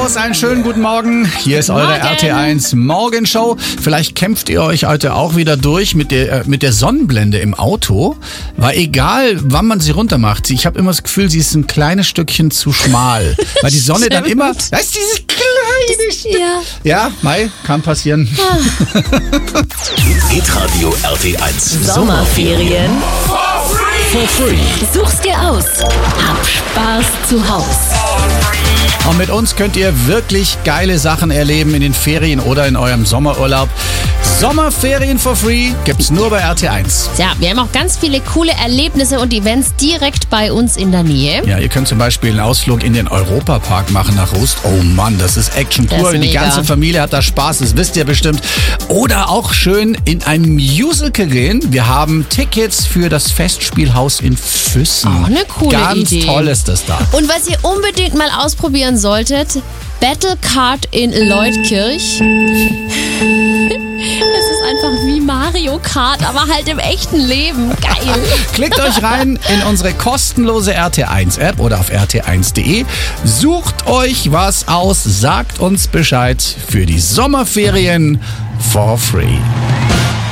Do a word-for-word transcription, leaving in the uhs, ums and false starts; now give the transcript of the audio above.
Servus, einen schönen guten Morgen. Hier ist eure Morgen. R T eins Morgenshow. Vielleicht kämpft ihr euch heute auch wieder durch mit der, äh, mit der Sonnenblende im Auto. Weil egal, wann man sie runter macht, ich habe immer das Gefühl, sie ist ein kleines Stückchen zu schmal. Weil die Sonne dann immer, da ist dieses kleine Stück. Ja. Ja, Mai, kann passieren. Hitradio R T eins. Sommerferien. For free. Such's dir aus. Hab Spaß zu Haus. Und mit uns könnt ihr wirklich geile Sachen erleben in den Ferien oder in eurem Sommerurlaub. Sommerferien for free gibt's nur bei R T eins. Ja, wir haben auch ganz viele coole Erlebnisse und Events direkt bei uns in der Nähe. Ja, ihr könnt zum Beispiel einen Ausflug in den Europapark machen nach Rust. Oh Mann, das ist Action Das pur. ist Die mega. ganze Familie hat da Spaß, das wisst ihr bestimmt. Oder auch schön in ein Musical gehen. Wir haben Tickets für das Festspielhaus in Füssen. Auch eine coole Ganz Idee. toll ist das da. Und was ihr unbedingt mal ausprobieren solltet, Battle Kart in Leutkirch. Es ist einfach wie Mario Kart, aber halt im echten Leben. Geil. Klickt euch rein in unsere kostenlose R T eins App oder auf r t eins punkt de. Sucht euch was aus, sagt uns Bescheid für die Sommerferien for free.